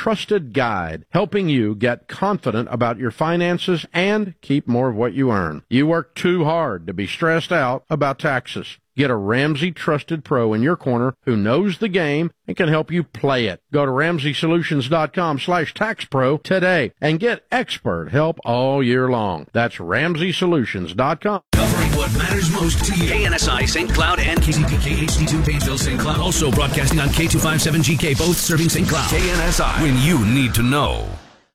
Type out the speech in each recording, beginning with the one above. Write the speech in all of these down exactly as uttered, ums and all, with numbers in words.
trusted guide, helping you get confident about your finances and keep more of what you earn. You work too hard to be stressed out about taxes. Get a Ramsey Trusted Pro in your corner who knows the game and can help you play it. Go to Ramsey Solutions dot com slash tax pro today and get expert help all year long. That's Ramsey Solutions dot com. Covering what matters most to you. K N S I, Saint Cloud, and K C P K H D two, Painesville, Saint Cloud. Also broadcasting on K two fifty-seven G K, both serving Saint Cloud. K N S I, when you need to know.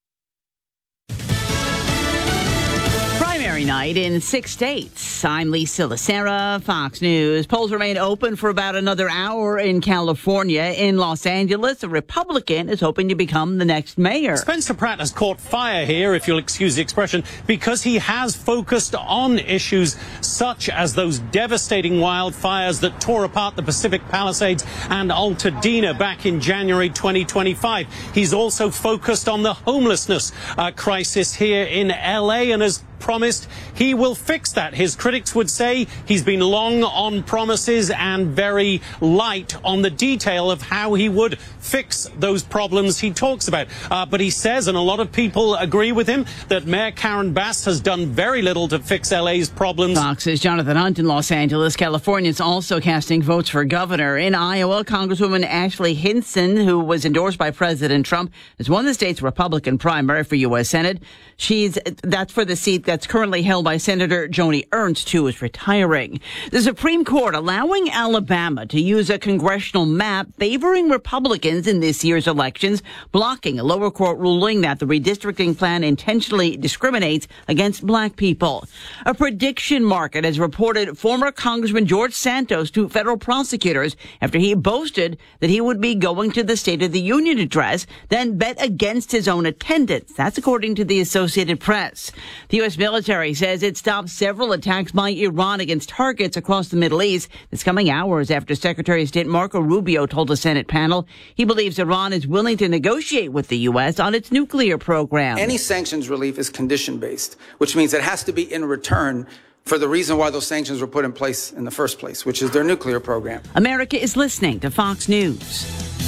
Night in six states. I'm Lisa Lacera, Fox News. Polls remain open for about another hour in California. In Los Angeles, a Republican is hoping to become the next mayor. Spencer Pratt has caught fire here, if you'll excuse the expression, because he has focused on issues such as those devastating wildfires that tore apart the Pacific Palisades and Altadena back in January twenty twenty-five. He's also focused on the homelessness uh, crisis here in L A and has promised he will fix that. His critics would say he's been long on promises and very light on the detail of how he would fix those problems he talks about. Uh, but he says, and a lot of people agree with him, that Mayor Karen Bass has done very little to fix L A's problems. Fox's Jonathan Hunt in Los Angeles. Californians also casting votes for governor. In Iowa, Congresswoman Ashley Hinson, who was endorsed by President Trump, has won the state's Republican primary for U S Senate. She's that's for the seat that's currently held by Senator Joni Ernst, who is retiring. The Supreme Court allowing Alabama to use a congressional map favoring Republicans in this year's elections, blocking a lower court ruling that the redistricting plan intentionally discriminates against black people. A prediction market has reported former Congressman George Santos to federal prosecutors after he boasted that he would be going to the State of the Union address, then bet against his own attendance. That's according to the Associated Press. The U S military says it stopped several attacks by Iran against targets across the Middle East. It's coming hours after Secretary of State Marco Rubio told a Senate panel he believes Iran is willing to negotiate with the U S on its nuclear program. Any sanctions relief is condition-based, which means it has to be in return for the reason why those sanctions were put in place in the first place, which is their nuclear program. America is listening to Fox News.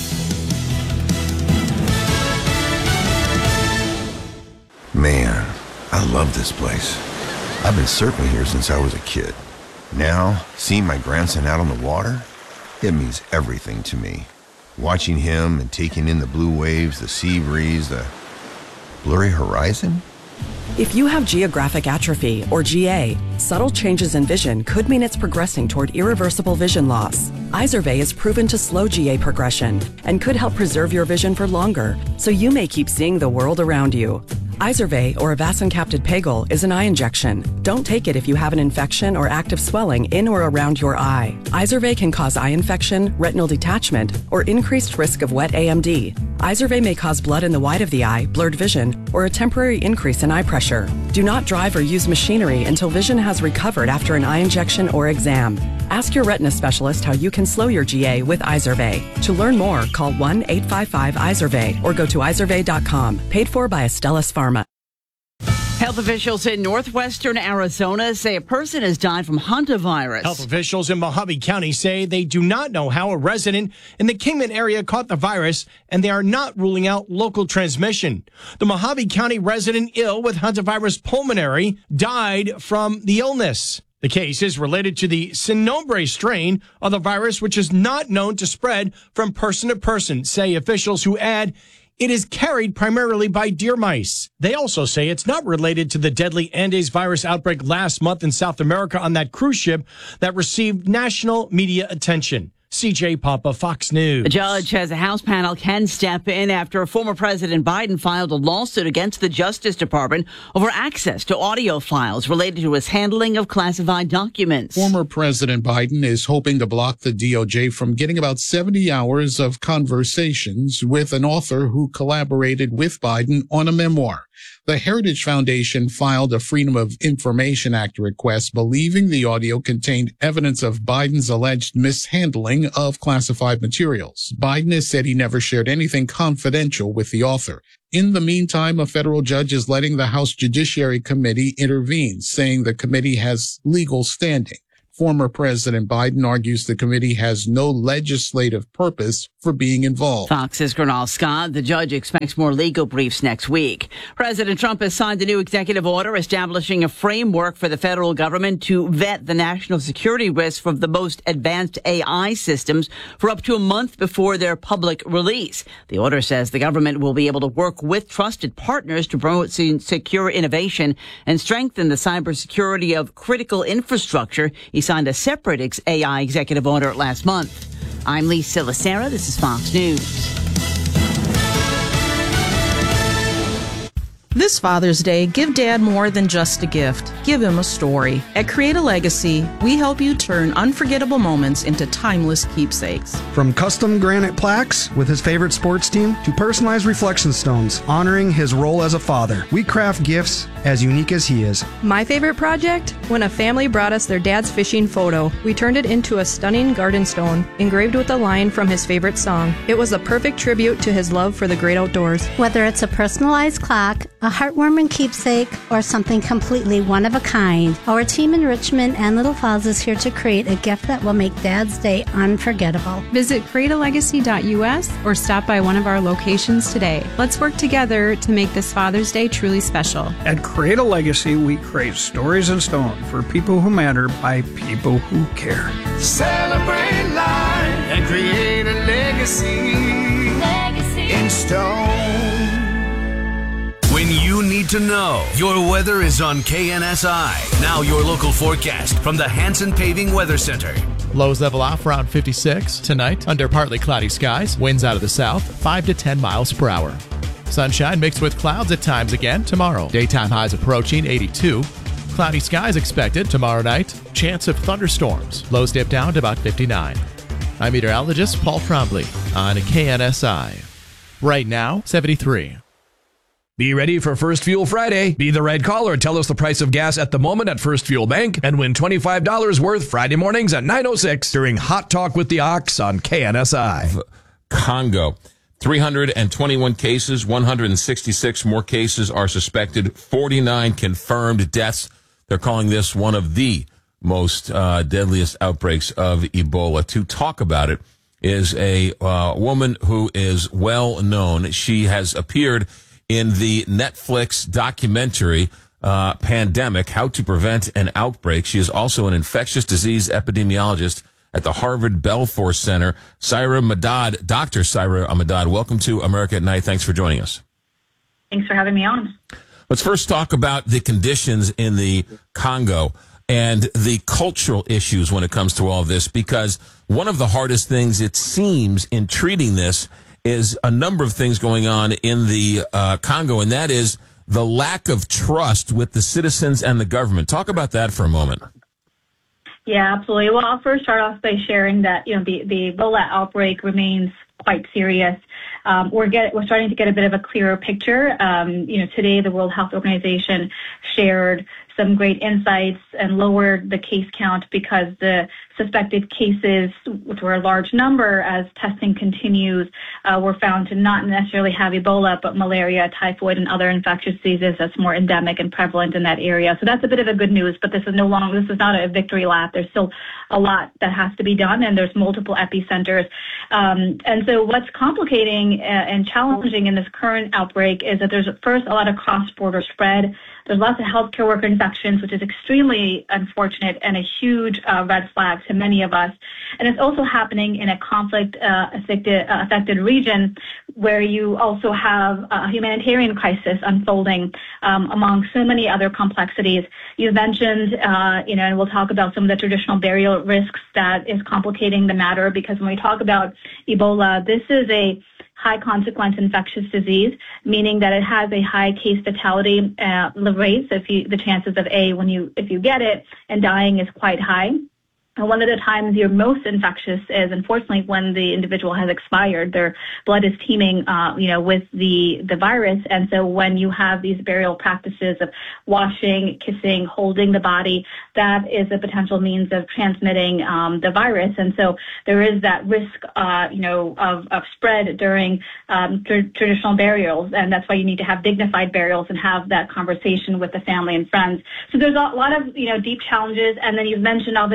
Man, I love this place. I've been surfing here since I was a kid. Now, seeing my grandson out on the water, it means everything to me. Watching him and taking in the blue waves, the sea breeze, the blurry horizon. If you have geographic atrophy, or G A, subtle changes in vision could mean it's progressing toward irreversible vision loss. Izervay is proven to slow G A progression and could help preserve your vision for longer, so you may keep seeing the world around you. Izervay, or avacincaptad pegol, is an eye injection. Don't take it if you have an infection or active swelling in or around your eye. Izervay can cause eye infection, retinal detachment, or increased risk of wet A M D. Izervay may cause blood in the white of the eye, blurred vision, or a temporary increase in eye pressure. Do not drive or use machinery until vision has recovered after an eye injection or exam. Ask your retina specialist how you can slow your G A with Izervay. To learn more, call one eight five five Izervay or go to izervay dot com. Paid for by Astellas Pharma. Health officials in northwestern Arizona say a person has died from hantavirus. Health officials in Mojave County say they do not know how a resident in the Kingman area caught the virus, and they are not ruling out local transmission. The Mojave County resident ill with hantavirus pulmonary died from the illness. The case is related to the Sinombre strain of the virus, which is not known to spread from person to person, say officials who add it is carried primarily by deer mice. They also say it's not related to the deadly Andes virus outbreak last month in South America on that cruise ship that received national media attention. C J Papa, Fox News. A judge says a House panel can step in after former President Biden filed a lawsuit against the Justice Department over access to audio files related to his handling of classified documents. Former President Biden is hoping to block the D O J from getting about seventy hours of conversations with an author who collaborated with Biden on a memoir. The Heritage Foundation filed a Freedom of Information Act request believing the audio contained evidence of Biden's alleged mishandling of classified materials. Biden has said he never shared anything confidential with the author. In the meantime, a federal judge is letting the House Judiciary Committee intervene, saying the committee has legal standing. Former President Biden argues the committee has no legislative purpose for being involved. Fox's Gernal Scott. The judge expects more legal briefs next week. President Trump has signed a new executive order establishing a framework for the federal government to vet the national security risks from the most advanced A I systems for up to a month before their public release. The order says the government will be able to work with trusted partners to promote secure innovation and strengthen the cybersecurity of critical infrastructure. He signed a separate A I executive order last month. I'm Lee Silasera. This is Fox News. This Father's Day, give Dad more than just a gift. Give him a story. At Create a Legacy, we help you turn unforgettable moments into timeless keepsakes. From custom granite plaques with his favorite sports team to personalized reflection stones honoring his role as a father, we craft gifts as unique as he is. My favorite project? When a family brought us their dad's fishing photo, we turned it into a stunning garden stone engraved with a line from his favorite song. It was a perfect tribute to his love for the great outdoors. Whether it's a personalized clock, a heartwarming keepsake, or something completely one of a kind, our team in Richmond and Little Falls is here to create a gift that will make Dad's Day unforgettable. Visit create a legacy dot U S or stop by one of our locations today. Let's work together to make this Father's Day truly special. At Create a Legacy, we create stories in stone for people who matter by people who care. Celebrate life and create a legacy, legacy in stone. When you need to know, your weather is on K N S I. Now your local forecast from the Hanson Paving Weather Center. Lows level off around fifty-six. Tonight, under partly cloudy skies, winds out of the south, five to ten miles per hour. Sunshine mixed with clouds at times again tomorrow. Daytime highs approaching eighty-two. Cloudy skies expected tomorrow night. Chance of thunderstorms. Lows dip down to about fifty-nine. I'm meteorologist Paul Trombley on K N S I. Right now, seventy-three. Be ready for First Fuel Friday. Be the right caller. Tell us the price of gas at the moment at First Fuel Bank and win twenty-five dollars worth Friday mornings at nine oh six during Hot Talk with the Ox on K N S I. Congo. three hundred twenty-one cases, one hundred sixty-six more cases are suspected, forty-nine confirmed deaths. They're calling this one of the most uh, deadliest outbreaks of Ebola. To talk about it is a uh, woman who is well known. She has appeared in the Netflix documentary uh, Pandemic, How to Prevent an Outbreak. She is also an infectious disease epidemiologist at the Harvard Belfer Center. Saira Madad, Doctor Saira Madad, welcome to America at Night. Thanks for joining us. Thanks for having me on. Let's first talk about the conditions in the Congo and the cultural issues when it comes to all this, because one of the hardest things, it seems, in treating this is a number of things going on in the uh, Congo, and that is the lack of trust with the citizens and the government. Talk about that for a moment. Yeah, absolutely. Well, I'll first start off by sharing that, you know, the, the Ebola outbreak remains quite serious. Um, we're get, we're starting to get a bit of a clearer picture. Um, you know, today the World Health Organization shared some great insights and lowered the case count because the suspected cases, which were a large number as testing continues, uh, were found to not necessarily have Ebola, but malaria, typhoid, and other infectious diseases that's more endemic and prevalent in that area. So that's a bit of a good news, but this is no longer, this is not a victory lap. There's still a lot that has to be done, and there's multiple epicenters. Um, and so what's complicating and challenging in this current outbreak is that there's first a lot of cross-border spread. There's lots of healthcare worker infections, which is extremely unfortunate and a huge uh, red flag to many of us. And it's also happening in a conflict-affected uh, affected region where you also have a humanitarian crisis unfolding um, among so many other complexities. You mentioned, uh, you know, and we'll talk about some of the traditional burial risks that is complicating the matter, because when we talk about Ebola, this is a high consequence infectious disease, meaning that it has a high case fatality uh, rate. So if you, the chances of A, when you, if you get it and dying is quite high. And one of the times you're most infectious is, unfortunately, when the individual has expired. Their blood is teeming, uh, you know, with the, the virus. And so when you have these burial practices of washing, kissing, holding the body, that is a potential means of transmitting um, the virus. And so there is that risk, uh, you know, of, of spread during um, tr- traditional burials. And that's why you need to have dignified burials and have that conversation with the family and friends. So there's a lot of, you know, deep challenges. And then you've mentioned, obviously, a lot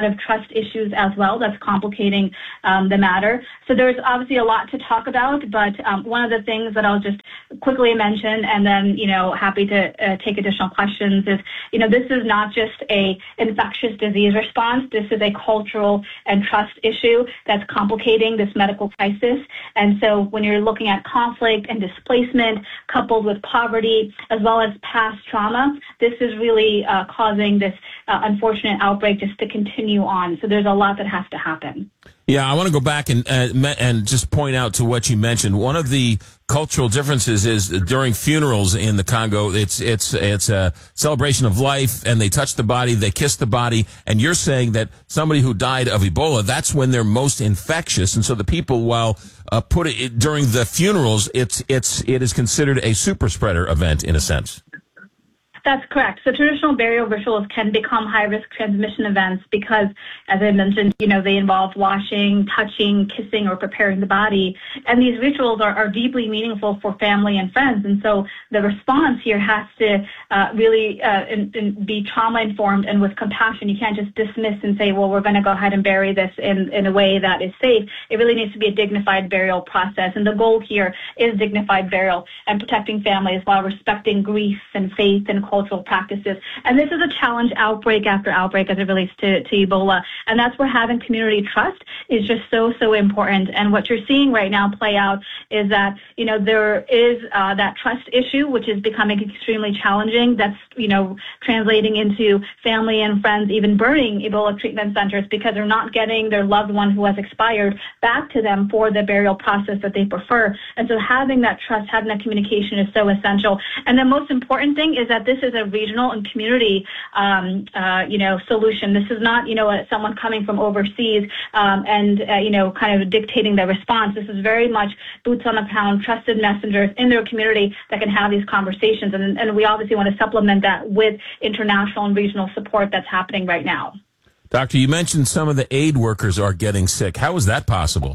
lot of trust issues as well that's complicating um, the matter. So there's obviously a lot to talk about, but um, one of the things that I'll just quickly mention, and then, you know, happy to uh, take additional questions, is, you know, this is not just a infectious disease response. This is a cultural and trust issue that's complicating this medical crisis. And so when you're looking at conflict and displacement coupled with poverty, as well as past trauma, this is really uh, causing this uh, unfortunate outbreak just to continue on. So there's a lot that has to happen. Yeah, I want to go back and uh, and just point out to what you mentioned. One of the cultural differences is during funerals in the Congo, it's it's it's a celebration of life, and they touch the body, they kiss the body, and you're saying that somebody who died of Ebola, that's when they're most infectious, and so the people, while uh, put it during the funerals, it's it's it is considered a super spreader event in a sense. That's correct. So traditional burial rituals can become high-risk transmission events because, as I mentioned, you know, they involve washing, touching, kissing, or preparing the body. And these rituals are, are deeply meaningful for family and friends. And so the response here has to uh, really uh, in, in be trauma-informed and with compassion. You can't just dismiss and say, well, we're going to go ahead and bury this in, in a way that is safe. It really needs to be a dignified burial process. And the goal here is dignified burial and protecting families while respecting grief and faith and cultural practices. And this is a challenge outbreak after outbreak as it relates to, to Ebola. And that's where having community trust is just so, so important. And what you're seeing right now play out is that, you know, there is uh, that trust issue, which is becoming extremely challenging. That's, you know, translating into family and friends even burning Ebola treatment centers because they're not getting their loved one who has expired back to them for the burial process that they prefer. And so having that trust, having that communication is so essential. And the most important thing is that this is a regional and community, um, uh, you know, solution. This is not, you know, a, someone coming from overseas um, and, uh, you know, kind of dictating their response. This is very much boots on the ground, trusted messengers in their community that can have these conversations. And, and we obviously want to supplement that with international and regional support that's happening right now. Doctor, you mentioned some of the aid workers are getting sick. How is that possible?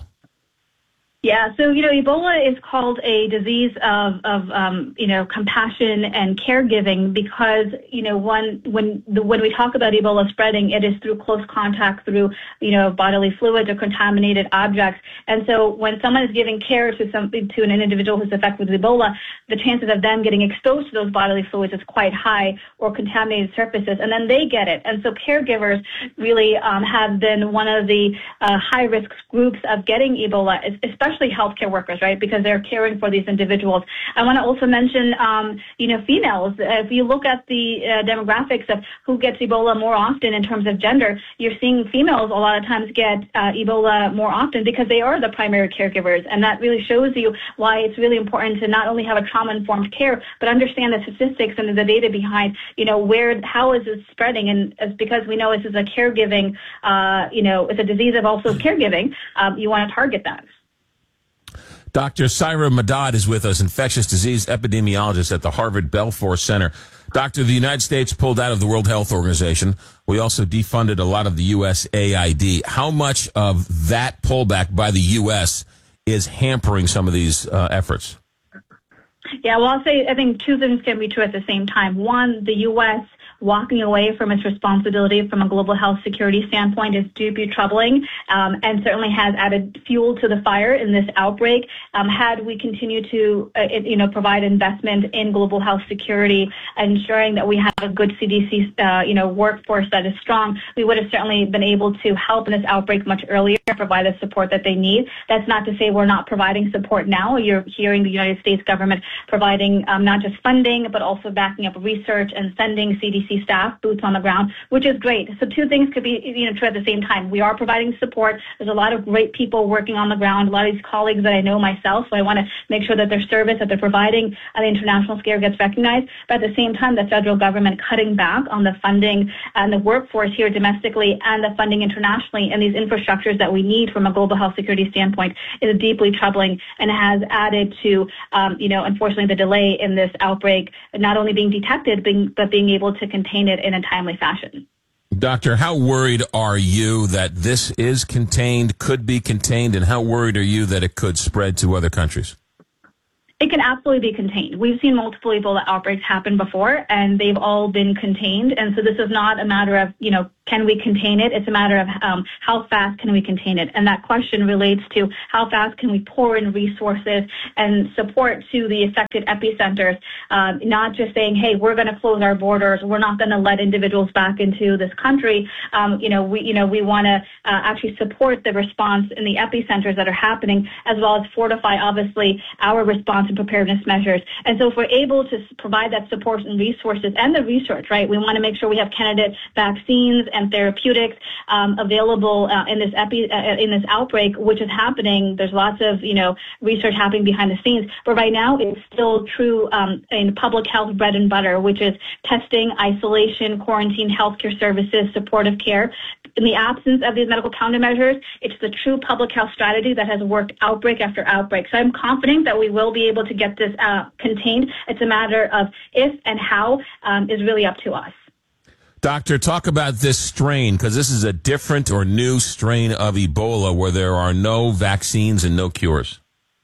Yeah, so, you know, Ebola is called a disease of, of um, you know, compassion and caregiving because, you know, one, when the, when we talk about Ebola spreading, it is through close contact, through, you know, bodily fluids or contaminated objects. And so when someone is giving care to something, to an individual who's affected with Ebola, the chances of them getting exposed to those bodily fluids is quite high, or contaminated surfaces, and then they get it. And so caregivers really um, have been one of the uh, high-risk groups of getting Ebola, especially especially healthcare workers, right, because they're caring for these individuals. I want to also mention, um, you know, females. If you look at the uh, demographics of who gets Ebola more often in terms of gender, you're seeing females a lot of times get uh, Ebola more often because they are the primary caregivers. And that really shows you why it's really important to not only have a trauma-informed care, but understand the statistics and the data behind, you know, where, how is it spreading? And it's because we know this is a caregiving, uh, you know, it's a disease of also caregiving. Um, you want to target that. Doctor Saira Madad is with us, infectious disease epidemiologist at the Harvard Belfer Center. Doctor, the United States pulled out of the World Health Organization. We also defunded a lot of the U S A I D. How much of that pullback by the U S is hampering some of these uh, efforts? Yeah, well, I'll say I think two things can be true at the same time. One, the U S walking away from its responsibility from a global health security standpoint is deeply troubling, um, and certainly has added fuel to the fire in this outbreak. Um, had we continued to, uh, you know, provide investment in global health security, ensuring that we have a good C D C, uh, you know, workforce that is strong, we would have certainly been able to help in this outbreak much earlier, provide the support that they need. That's not to say we're not providing support now. You're hearing the United States government providing um, not just funding, but also backing up research and sending C D C staff, boots on the ground, which is great. So two things could be, you know, true at the same time. We are providing support. There's a lot of great people working on the ground, a lot of these colleagues that I know myself, so I want to make sure that their service that they're providing on the international scale gets recognized. But at the same time, the federal government cutting back on the funding and the workforce here domestically and the funding internationally and these infrastructures that we need from a global health security standpoint is deeply troubling and has added to, um, you know, unfortunately the delay in this outbreak, not only being detected, being, but being able to contain it in a timely fashion. Doctor, how worried are you that this is contained, could be contained, and how worried are you that it could spread to other countries? It can absolutely be contained. We've seen multiple Ebola outbreaks happen before, and they've all been contained. And so this is not a matter of, you know, can we contain it? It's a matter of um, how fast can we contain it? And that question relates to how fast can we pour in resources and support to the affected epicenters, um, not just saying, hey, we're going to close our borders, we're not going to let individuals back into this country. Um, you know, we, you know, we want to uh, actually support the response in the epicenters that are happening, as well as fortify, obviously, our response and preparedness measures. And so if we're able to provide that support and resources and the research, right, we want to make sure we have candidate vaccines and therapeutics um, available uh, in this epi uh, in this outbreak, which is happening. There's lots of, you know, research happening behind the scenes, but right now it's still true um, in public health bread and butter, which is testing, isolation, quarantine, healthcare services, supportive care. In the absence of these medical countermeasures, it's the true public health strategy that has worked outbreak after outbreak. So I'm confident that we will be able to get this uh, contained. It's a matter of if and how um, is really up to us. Doctor, talk about this strain, because this is a different or new strain of Ebola where there are no vaccines and no cures.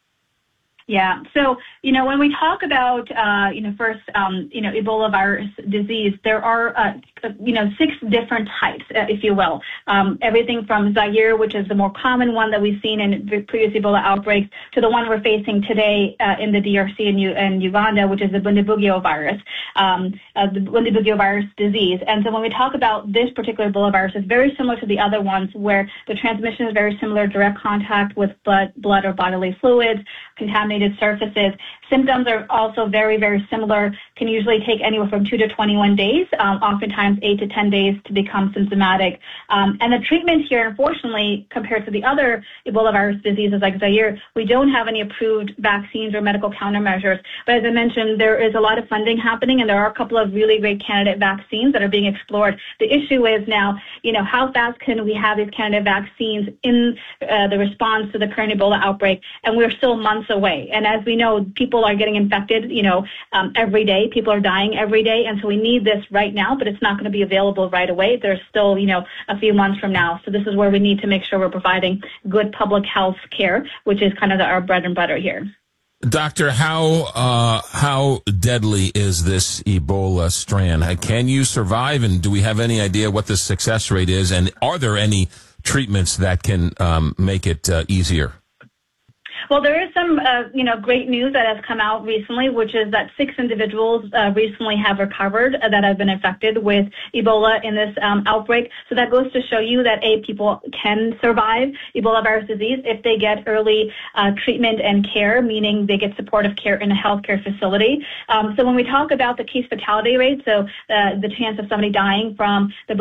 Yeah. So, you know, when we talk about, uh, you know, first, um, you know, Ebola virus disease, there are, uh, you know, six different types, uh, if you will. Um, everything from Zaire, which is the more common one that we've seen in previous Ebola outbreaks, to the one we're facing today uh, in the D R C and, U- and Uganda, which is the Bundibugyo virus, um, uh, the Bundibugyo virus disease. And so when we talk about this particular Ebola virus, it's very similar to the other ones where the transmission is very similar, direct contact with blood, blood or bodily fluids, contaminated surfaces. Symptoms are also very, very similar, can usually take anywhere from two to twenty-one days, um, oftentimes eight to ten days to become symptomatic. Um, and the treatment here, unfortunately, compared to the other Ebola virus diseases like Zaire, we don't have any approved vaccines or medical countermeasures. But as I mentioned, there is a lot of funding happening, and there are a couple of really great candidate vaccines that are being explored. The issue is now, you know, how fast can we have these candidate vaccines in uh, the response to the current Ebola outbreak? And we're still months away. And as we know, people are getting infected, you know, um, every day. People are dying every day. And so we need this right now, but it's not going to be available right away. There's still, you know, a few months from now. So this is where we need to make sure we're providing good public health care, which is kind of the, our bread and butter here. Doctor, how uh, how deadly is this Ebola strand? Can you survive? And do we have any idea what the success rate is? And are there any treatments that can um, make it uh, easier? Well, there is some, uh, you know, great news that has come out recently, which is that six individuals uh, recently have recovered uh, that have been infected with Ebola in this um, outbreak. So that goes to show you that, A, people can survive Ebola virus disease if they get early uh, treatment and care, meaning they get supportive care in a healthcare facility. Um, so when we talk about the case fatality rate, so uh, the chance of somebody dying from the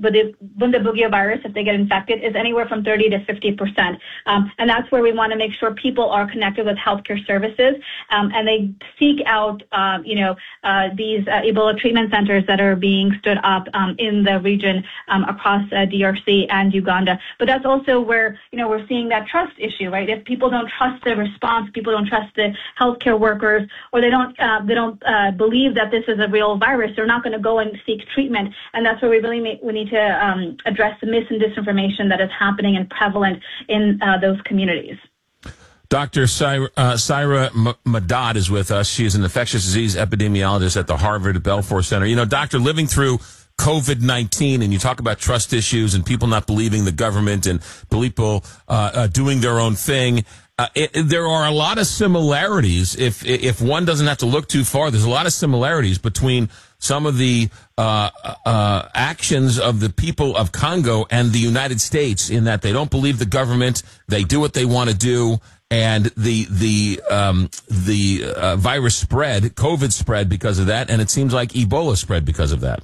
Bundibugyo virus if they get infected is anywhere from thirty to fifty percent. Um, and that's where we want to make sure people People are connected with healthcare services, um, and they seek out, um, you know, uh, these uh, Ebola treatment centers that are being stood up um, in the region um, across uh, D R C and Uganda. But that's also where, you know, we're seeing that trust issue, right? If people don't trust the response, people don't trust the healthcare workers, or they don't, uh, they don't uh, believe that this is a real virus, they're not going to go and seek treatment. And that's where we really may, we need to um, address the mis and disinformation that is happening and prevalent in uh, those communities. Doctor Syra, uh, Syra Madad is with us. She is an infectious disease epidemiologist at the Harvard Belfer Center. You know, doctor, living through COVID nineteen, and you talk about trust issues and people not believing the government and people uh, uh, doing their own thing. Uh, it, there are a lot of similarities. If if one doesn't have to look too far, there's a lot of similarities between some of the uh, uh, actions of the people of Congo and the United States, in that they don't believe the government, they do what they want to do. And the the um, the uh, virus spread, COVID spread because of that, and it seems like Ebola spread because of that.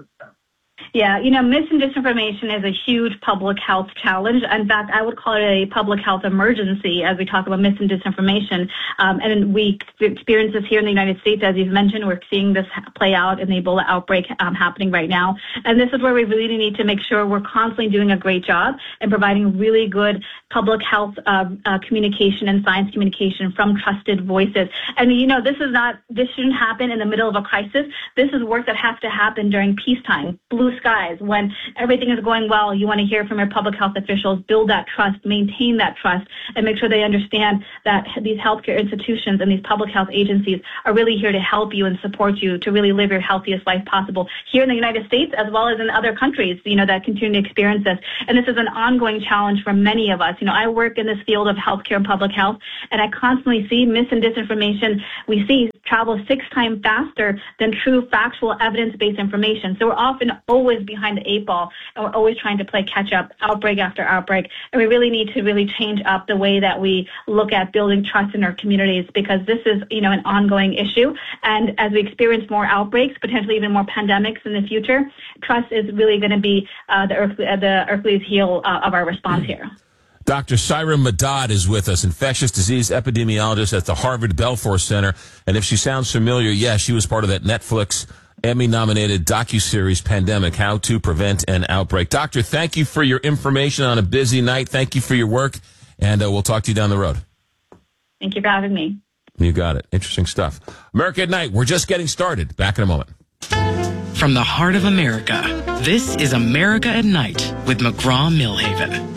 Yeah, you know, mis and disinformation is a huge public health challenge. In fact, I would call it a public health emergency as we talk about mis and disinformation. Um, and we experience this here in the United States, as you've mentioned. We're seeing this play out in the Ebola outbreak um, happening right now. And this is where we really need to make sure we're constantly doing a great job and providing really good public health uh, uh, communication and science communication from trusted voices. And, you know, this is not, this shouldn't happen in the middle of a crisis. This is work that has to happen during peacetime, blue skies, when everything is going well, you want to hear from your public health officials, build that trust, maintain that trust, and make sure they understand that these healthcare institutions and these public health agencies are really here to help you and support you to really live your healthiest life possible here in the United States as well as in other countries, you know, that continue to experience this. And this is an ongoing challenge for many of us. You know, I work in this field of healthcare and public health, and I constantly see mis and disinformation. We see travel six times faster than true factual evidence-based information. So we're often always behind the eight ball, and we're always trying to play catch up, outbreak after outbreak. And we really need to really change up the way that we look at building trust in our communities, because this is, you know, an ongoing issue. And as we experience more outbreaks, potentially even more pandemics in the future, trust is really going to be uh, the, earth, uh, the Achilles heel uh, of our response here. Doctor Syra Madad is with us, infectious disease epidemiologist at the Harvard Belfer Center. And if she sounds familiar, yes, she was part of that Netflix Emmy-nominated docuseries Pandemic, How to Prevent an Outbreak. Doctor, thank you for your information on a busy night. Thank you for your work, and uh, we'll talk to you down the road. Thank you for having me. You got it. Interesting stuff. America at Night, we're just getting started. Back in a moment. From the heart of America, this is America at Night with McGraw-Millhaven.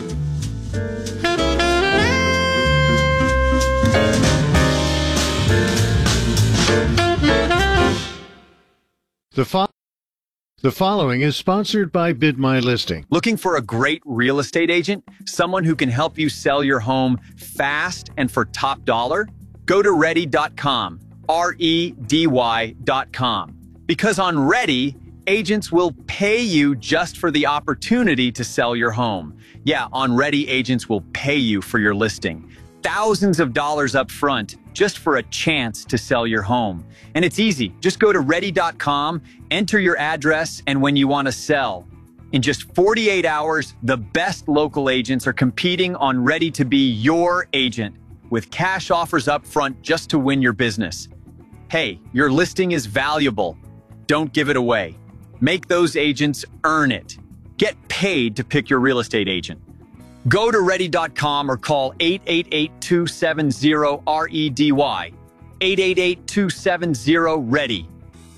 The, fo- the following is sponsored by Bid My Listing. Looking for a great real estate agent? Someone who can help you sell your home fast and for top dollar? Go to ready dot com, R E D Y dot com. Because on Ready, agents will pay you just for the opportunity to sell your home. Yeah, on Ready, agents will pay you for your listing. Thousands of dollars up front just for a chance to sell your home. And it's easy. Just go to ready dot com, enter your address, and when you want to sell. In just forty-eight hours, the best local agents are competing on Ready to be your agent with cash offers up front just to win your business. Hey, your listing is valuable. Don't give it away. Make those agents earn it. Get paid to pick your real estate agent. Go to ready dot com or call eight eight eight, two seven zero, R E D Y. eight eight eight, two seven zero, READY.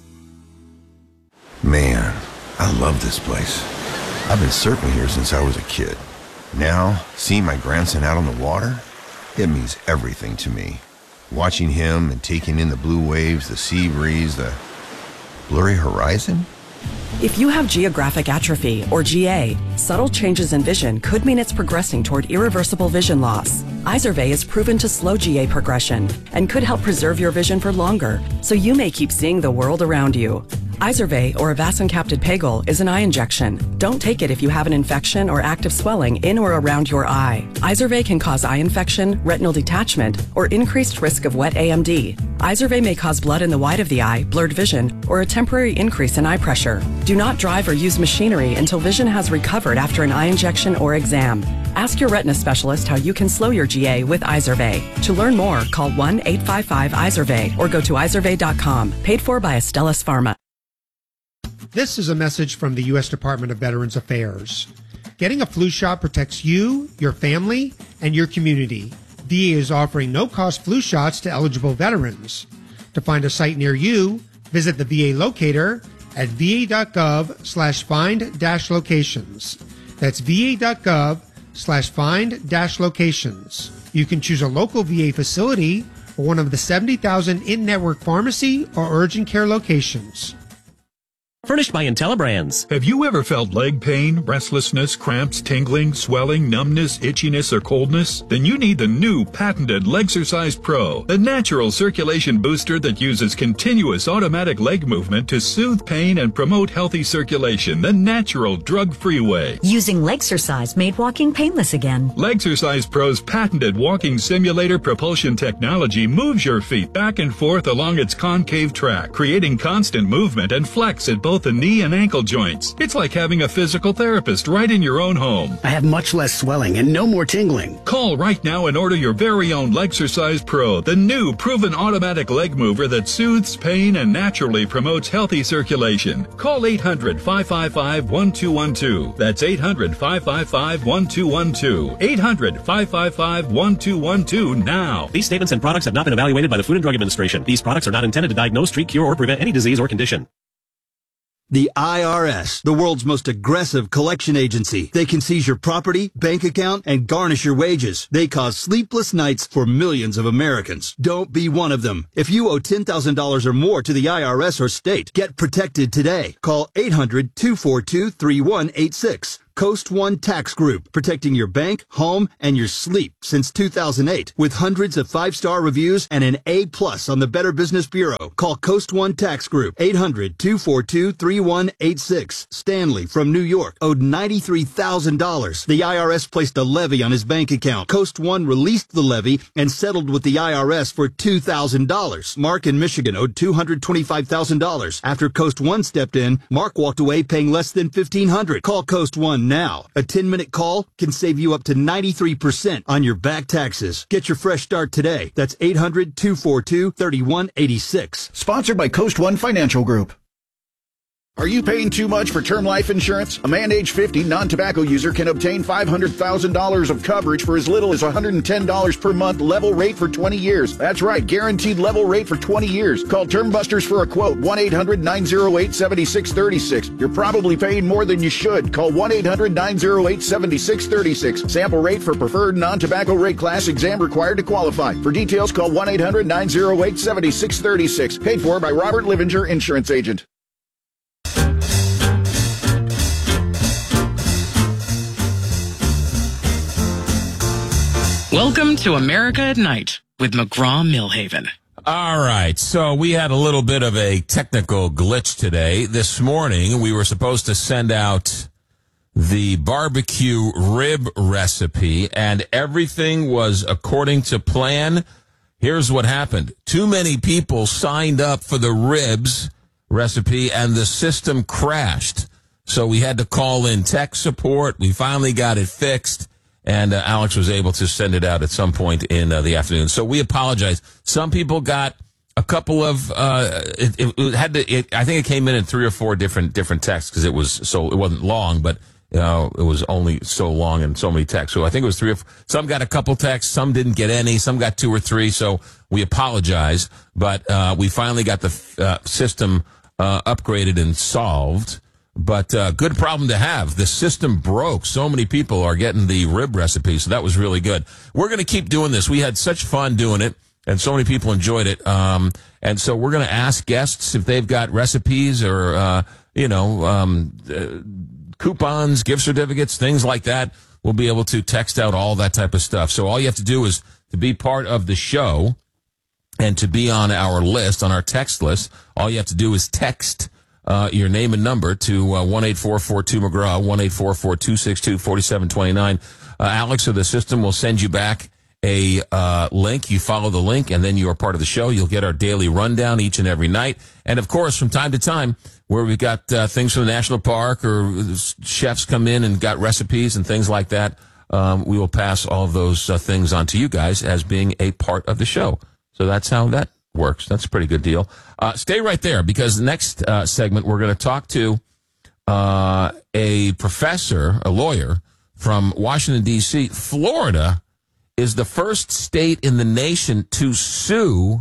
Man, I love this place. I've been surfing here since I was a kid. Now, seeing my grandson out on the water, it means everything to me. Watching him and taking in the blue waves, the sea breeze, the blurry horizon. If you have geographic atrophy, or G A, subtle changes in vision could mean it's progressing toward irreversible vision loss. Izervay is proven to slow G A progression and could help preserve your vision for longer, so you may keep seeing the world around you. Izervay, or avacincaptad pegol, is an eye injection. Don't take it if you have an infection or active swelling in or around your eye. Izervay can cause eye infection, retinal detachment, or increased risk of wet A M D. Izervay may cause blood in the white of the eye, blurred vision, or a temporary increase in eye pressure. Do not drive or use machinery until vision has recovered after an eye injection or exam. Ask your retina specialist how you can slow your G A with Izervay. To learn more, call one eight five five Izervay or go to izervay dot com. Paid for by Astellas Pharma. This is a message from the U S Department of Veterans Affairs. Getting a flu shot protects you, your family, and your community. V A is offering no-cost flu shots to eligible veterans. To find a site near you, visit the V A locator at v a dot gov slash find dash locations. That's v a dot gov slash find dash locations. You can choose a local V A facility or one of the seventy thousand in-network pharmacy or urgent care locations. Furnished by IntelliBrands. Have you ever felt leg pain, restlessness, cramps, tingling, swelling, numbness, itchiness, or coldness? Then you need the new patented Legsercise Pro, the natural circulation booster that uses continuous automatic leg movement to soothe pain and promote healthy circulation the natural, drug-free way. Using Legsercise made walking painless again. Legsercise Pro's patented walking simulator propulsion technology moves your feet back and forth along its concave track, creating constant movement and flex at both the knee and ankle joints. It's like having a physical therapist right in your own home. I have much less swelling and no more tingling. Call right now and order your very own Legsercise Pro, the new proven automatic leg mover that soothes pain and naturally promotes healthy circulation. Call eight hundred, five five five, one two one two. That's eight hundred, five five five, one two one two. eight hundred, five five five, one two one two now. These statements and products have not been evaluated by the Food and Drug Administration. These products are not intended to diagnose, treat, cure, or prevent any disease or condition. The I R S, the world's most aggressive collection agency. They can seize your property, bank account, and garnish your wages. They cause sleepless nights for millions of Americans. Don't be one of them. If you owe ten thousand dollars or more to the I R S or state, get protected today. Call eight hundred, two four two, three one eight six. Coast One Tax Group, protecting your bank, home, and your sleep since two thousand eight. With hundreds of five-star reviews and an A plus on the Better Business Bureau. Call Coast One Tax Group, eight hundred, two four two, three one eight six. Stanley from New York owed ninety-three thousand dollars. The I R S placed a levy on his bank account. Coast One released the levy and settled with the I R S for two thousand dollars. Mark in Michigan owed two hundred twenty-five thousand dollars. After Coast One stepped in, Mark walked away paying less than fifteen hundred dollars. Call Coast One now. A ten-minute call can save you up to ninety-three percent on your back taxes. Get your fresh start today. That's eight hundred, two four two, three one eight six. Sponsored by Coast One Financial Group. Are you paying too much for term life insurance? A man age fifty, non-tobacco user can obtain five hundred thousand dollars of coverage for as little as one hundred ten dollars per month, level rate for twenty years. That's right, guaranteed level rate for twenty years. Call Term Busters for a quote, one eight hundred, nine oh eight, seven six three six. You're probably paying more than you should. Call one eight hundred, nine oh eight, seven six three six. Sample rate for preferred non-tobacco rate class, exam required to qualify. For details, call one eight hundred, nine oh eight, seven six three six. Paid for by Robert Livinger, Insurance Agent. Welcome to America at Night with McGraw-Millhaven. All right, so we had a little bit of a technical glitch today. This morning, we were supposed to send out the barbecue rib recipe, and everything was according to plan. Here's what happened. Too many people signed up for the ribs recipe, and the system crashed. So we had to call in tech support. We finally got it fixed. And uh, Alex was able to send it out at some point in uh, the afternoon. So we apologize. Some people got a couple of. Uh, it, it, it had to. It, I think it came in in three or four different different texts because it was so it wasn't long, but you know it was only so long and so many texts. So I think it was three or four. Some got a couple texts. Some didn't get any. Some got two or three. So we apologize, but uh, we finally got the uh, system uh, upgraded and solved. But uh, good problem to have. The system broke. So many people are getting the rib recipe, so that was really good. We're going to keep doing this. We had such fun doing it, and so many people enjoyed it. Um, and so we're going to ask guests if they've got recipes or, uh, you know, um, uh, coupons, gift certificates, things like that. We'll be able to text out all that type of stuff. So all you have to do is to be part of the show and to be on our list, on our text list. All you have to do is text Uh, your name and number to uh, one eight four four two McGraw, one eight four four two six two four seven two nine. Uh, Alex or the system will send you back a uh, link. You follow the link, and then you are part of the show. You'll get our daily rundown each and every night. And, of course, from time to time, where we've got uh, things from the national park or chefs come in and got recipes and things like that, um, we will pass all of those uh, things on to you guys as being a part of the show. So that's how that works. That's a pretty good deal. Uh, stay right there because the next uh, segment we're going to talk to uh, a professor, a lawyer from Washington, D C. Florida is the first state in the nation to sue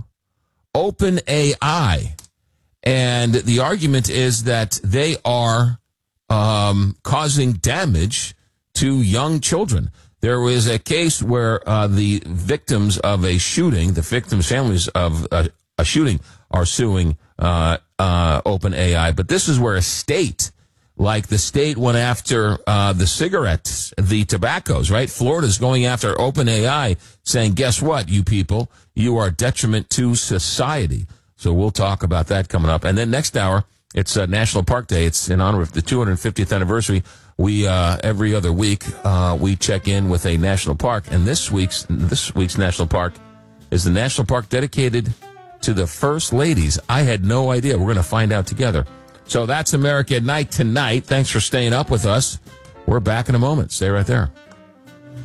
OpenAI. And the argument is that they are um, causing damage to young children. There was a case where uh, the victims of a shooting, the victims' families of a, a shooting, are suing uh, uh, OpenAI. But this is where a state, like the state went after uh, the cigarettes, the tobaccos, right? Florida's going after OpenAI, saying, guess what, you people? You are a detriment to society. So we'll talk about that coming up. And then next hour, it's uh, National Park Day. It's in honor of the two hundred fiftieth anniversary. We uh, every other week uh, we check in with a national park, and this week's this week's national park is the national park dedicated to the first ladies. I had no idea. We're going to find out together. So that's America at Night tonight. Thanks for staying up with us. We're back in a moment. Stay right there.